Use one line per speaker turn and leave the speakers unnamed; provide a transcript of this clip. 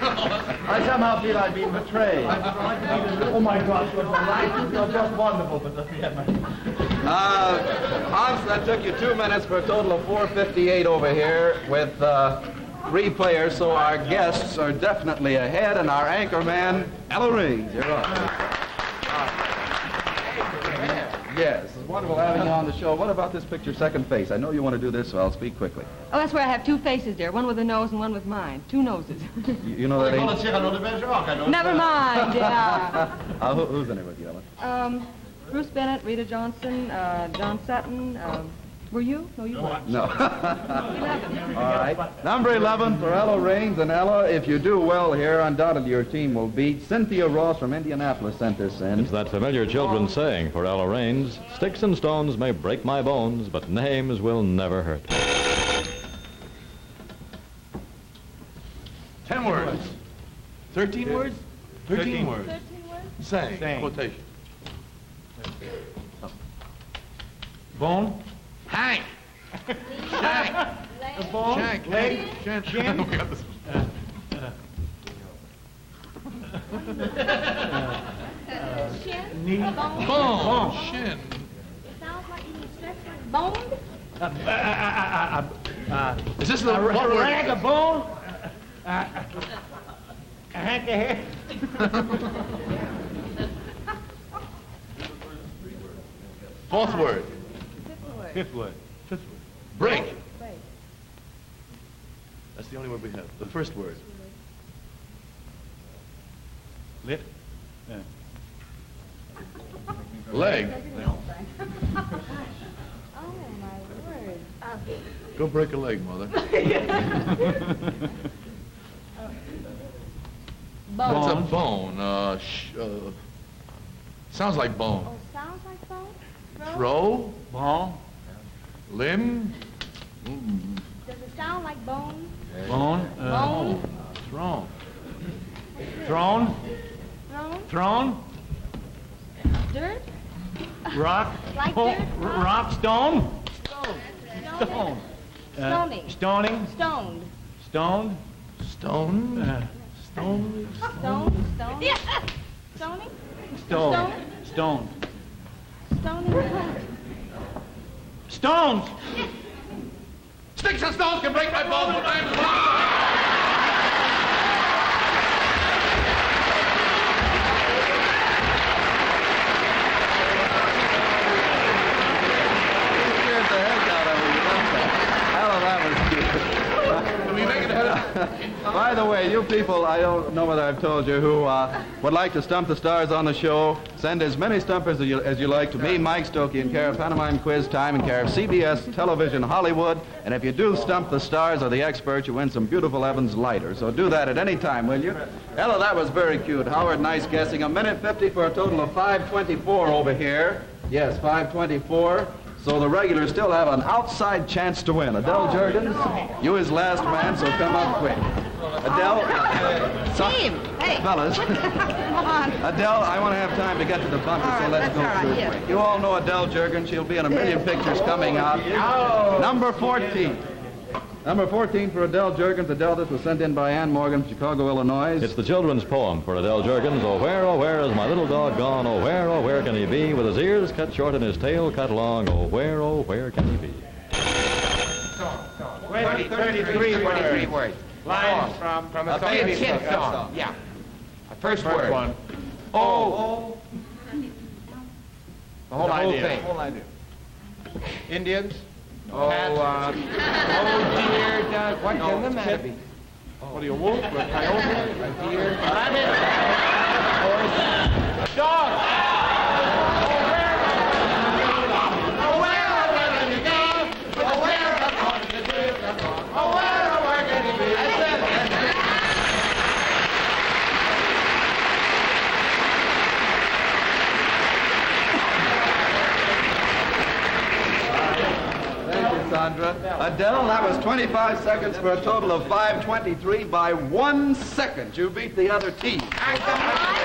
I somehow feel I've been betrayed. Oh, my gosh, you're delightful. You're just wonderful, but
Hans, that took you 2 minutes for a total of 4:58 over here with 3 players, so our guests are definitely ahead, and our anchor man, Ella Raines, you're on. Yes, it's wonderful having you on the show. What about this picture, Second Face? I know you want to do this, so I'll speak quickly.
Oh, that's where I have 2 faces, dear. One with a nose and one with mine. 2 noses.
You know that ain't...
Never mind, yeah.
Who's in it with you, Ella?
Bruce Bennett, Rita Johnson, John Sutton. Were you? No, you weren't.
No.
11.
All right. Number 11 for Ella Raines. And Ella, if you do well here, undoubtedly your team will beat. Cynthia Ross from Indianapolis sent this in.
It's that familiar children's saying for Ella Raines, sticks and stones may break my bones, but names will never hurt.
10 words. 13 words? 13 words.
13 words?
Saying. Quotation.
Bone?
Hank. Shank.
Bone?
Shank.
Leg?
Shank.
Chin?
We got this.
Knee?
Bone. Shin.
Sounds like you stretch like boned.
Is this the
A
what word?
rag of bone? A hank of hair?
Fourth word.
Fifth word.
Break. That's the only word we have. The first word.
Lit?
Leg.
Oh, my word.
Go break a leg, mother.
Bone.
What's a bone? Sounds like bone.
Oh, sounds like bone?
Throw.
Bone?
Limb.
Does it sound like bone?
Bone?
Bone?
Thrown.
Throne?
Throne?
Throne?
Dirt?
Rock?
Like
Oh,
dirt?
rock? Stone?
Stone.
Stone.
Stoning.
Stoning?
Stoned.
Stoned?
Stone. Stone.
Stone? Stone? Stoning?
Stone. Stone.
Stoning what?
Stones!
Sticks and stones can break my bones, but I'm
Scared the heck out of me. Ella, that was cute.
we make it ahead of...
By the way, you people, I don't know whether I've told you, who would like to stump the stars on the show, send as many stumpers as you like to me, Mike Stokey, in care of Pantomime Quiz Time, in care of CBS Television Hollywood. And if you do stump the stars or the experts, you win some beautiful Evans lighter. So do that at any time, will you? Ella, that was very cute. Howard, nice guessing. 1:50 for a total of 5:24 over here. Yes, 5:24. So the regulars still have an outside chance to win. Adele Jurgens, you is last man, so come up quick. Adele,
Team, hey.
fellas.
Come on.
Adele, I want to have time to get to the bunker,
All
so
right,
let's
that's
go
all right,
through
yeah.
quick. You all know Adele Jurgens. She'll be in a million pictures coming out. Number 14. Number 14 for Adele Jurgens. Adele, this was sent in by Ann Morgan from Chicago, Illinois.
It's the children's poem for Adele Jurgens. Oh, where is my little dog gone? Oh, where can he be? With his ears cut short and his tail cut long. Oh, where can he be?
33 words.
Lines from a baby song. Yeah. First word.
One.
Oh. The whole idea.
thing.
Indians. Oh, dear. What can the matter be?
What are you, a wolf? A coyote?
A deer.
Rabbit? Dog?
Sandra. Adele, that was 25 seconds for a total of 5:23 by 1 second. You beat the other team.